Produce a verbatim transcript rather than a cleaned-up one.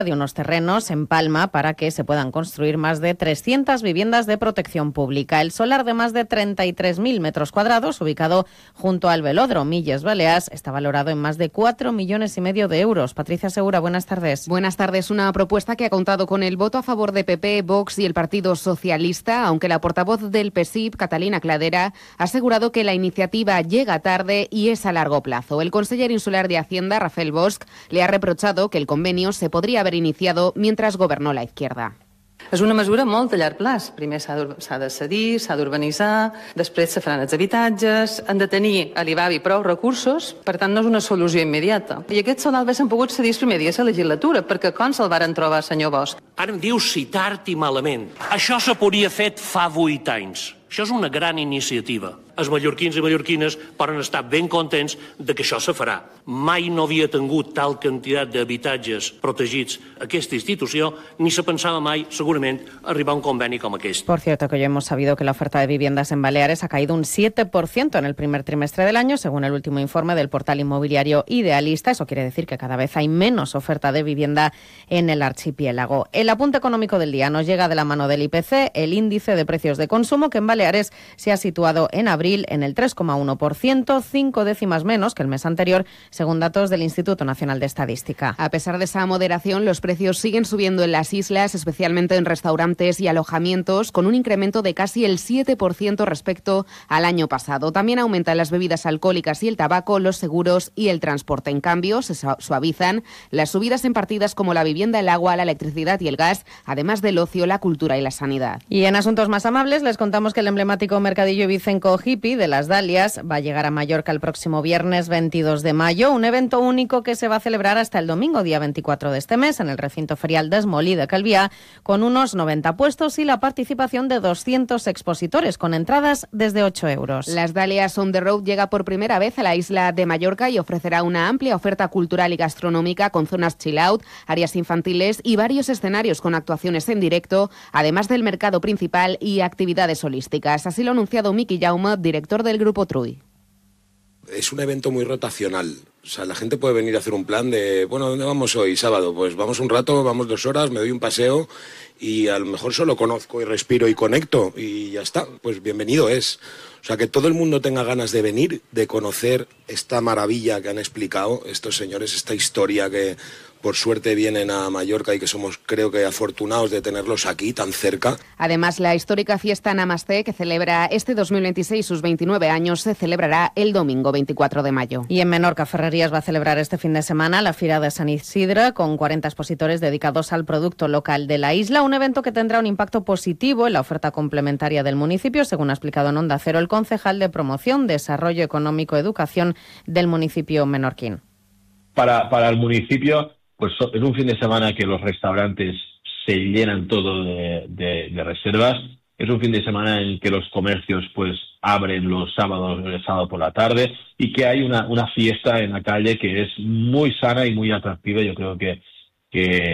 de unos terrenos en Palma para que se puedan construir más de trescientas viviendas de protección pública. El solar de más de treinta y tres mil metros cuadrados, ubicado junto al velódromo Illes Balears, está valorado en más de cuatro millones y medio de euros. Patricia Segura, buenas tardes. Buenas tardes. Una propuesta que ha contado con el voto a favor de P P, Vox y el Partido Socialista, aunque la portavoz del P S I P, Catalina Cladera, ha asegurado que la iniciativa llega tarde y es a largo plazo. El conseller insular de Hacienda, Rafael Bosch, le ha reprochado que el convenio se podría haber iniciado mientras gobernó la izquierda. És una mesura molt a llarg plaç. Primer s'ha de cedir, s'ha d'urbanitzar, després se faran els habitatges, han de tenir a l'I B A B I prou recursos, per tant no és una solució immediata. I aquest solar hauria pogut cedir els primers dies de la legislatura, perquè com se'l varen trobar, senyor Bosch? Ara em diu si tard i malament. Això se podria fet fa vuit anys. Això és una gran iniciativa. Els mallorquins i mallorquines poden estar ben contents de que això se farà. Mai no havia tingut tal quantitat d'habitatges protegits aquesta institució, ni se pensava mai, segurament, arribar a un conveni com aquest. Por cierto, que hoy hemos sabido que la oferta de viviendas en Baleares ha caído un siete por ciento en el primer trimestre del año, según el último informe del portal inmobiliario Idealista. Eso quiere decir que cada vez hay menos oferta de vivienda en el archipiélago. El apunte económico del día nos llega de la mano del I P C, el índice de precios de consumo, que en Baleares se ha situado en abril en el tres coma uno por ciento, cinco décimas menos que el mes anterior, según datos del Instituto Nacional de Estadística. A pesar de esa moderación, los precios siguen subiendo en las islas, especialmente en restaurantes y alojamientos, con un incremento de casi el siete por ciento respecto al año pasado. También aumentan las bebidas alcohólicas y el tabaco, los seguros y el transporte. En cambio, se suavizan las subidas en partidas como la vivienda, el agua, la electricidad y el gas, además del ocio, la cultura y la sanidad. Y en asuntos más amables, les contamos que el emblemático mercadillo ibicenco hippie de las Dalias va a llegar a Mallorca el próximo viernes veintidós de mayo, un evento único que se va a celebrar hasta el domingo, día veinticuatro de este mes, en el recinto ferial Desmolí de Calviá, con unos noventa puestos y la participación de doscientos expositores, con entradas desde ocho euros. Las Dalias On the Road llega por primera vez a la isla de Mallorca y ofrecerá una amplia oferta cultural y gastronómica con zonas chill out, áreas infantiles y varios escenarios con actuaciones en directo, además del mercado principal y actividades holísticas. Así lo ha anunciado Miki Jaume, director del Grupo Trui. Es un evento muy rotacional. O sea, la gente puede venir a hacer un plan de, bueno, ¿dónde vamos hoy? Sábado. Pues vamos un rato, vamos dos horas, me doy un paseo y a lo mejor solo conozco y respiro y conecto y ya está. Pues bienvenido es. O sea, que todo el mundo tenga ganas de venir, de conocer esta maravilla que han explicado estos señores, esta historia que por suerte vienen a Mallorca y que somos, creo que, afortunados de tenerlos aquí tan cerca. Además, la histórica fiesta Namaste, que celebra este dos mil veintiséis sus veintinueve años, se celebrará el domingo veinticuatro de mayo. Y en Menorca, Ferrerías va a celebrar este fin de semana la Fira de San Isidre con cuarenta expositores dedicados al producto local de la isla, un evento que tendrá un impacto positivo en la oferta complementaria del municipio, según ha explicado en Onda Cero el concejal de Promoción, Desarrollo Económico y Educación del municipio menorquín. Para, para el municipio, pues es un fin de semana que los restaurantes se llenan todo de, de, de reservas. Es un fin de semana en que los comercios pues abren los sábados, el sábado por la tarde, y que hay una, una fiesta en la calle que es muy sana y muy atractiva. Yo creo que, que